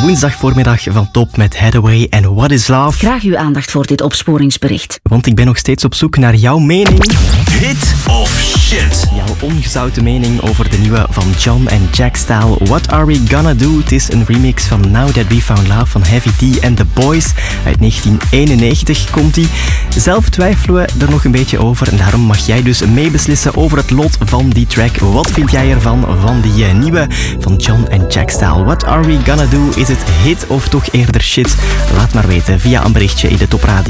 woensdagvoormiddag van Top met Hathaway en What is Love. Graag uw aandacht voor dit opsporingsbericht. Want ik ben nog steeds op zoek naar jouw mening. Hit of shit? Jouw ongezouten mening over de nieuwe van John en Jack Style. What Are We Gonna Do? Het is een remix van Now That We Found Love van Heavy D and The Boys. Uit 1991 komt die. Zelf twijfelen we er nog een beetje over. En daarom mag jij dus meebeslissen over het lot van die track. Wat vind jij ervan, van die nieuwe van John en Jack Style? What Are We Gonna Do? Is het hit of toch eerder shit? Laat maar weten via een berichtje in de Top Radio